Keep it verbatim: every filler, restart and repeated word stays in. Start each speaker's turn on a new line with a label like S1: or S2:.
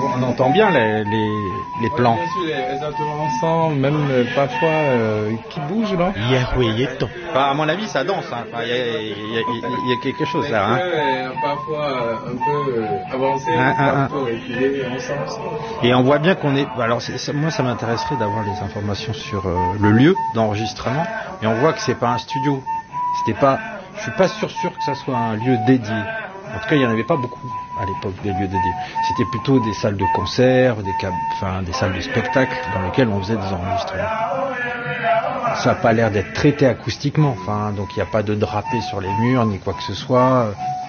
S1: on entend bien les, les, les plans.
S2: Bien sûr, les, les instruments ensemble, même euh, parfois euh, qui bougent, non?
S1: Enfin, à mon avis, ça danse. Il hein. enfin, y, a, y, a, y a quelque chose là. Hein.
S2: Euh, parfois un peu euh, avancé, un, parfois reculé, ensemble.
S1: Et on voit bien qu'on est. Alors, c'est, ça, moi, ça m'intéresserait d'avoir des informations sur euh, le lieu d'enregistrement. Et on voit que c'est pas un studio. C'était pas. Je suis pas sûr sûr que ça soit un lieu dédié. En tout cas, il y en avait pas beaucoup à l'époque des lieux dédiés. C'était plutôt des salles de concert, des cab... enfin des salles de spectacle dans lesquelles on faisait des enregistrements. Ça n'a pas l'air d'être traité acoustiquement. Enfin, donc il n'y a pas de drapé sur les murs ni quoi que ce soit.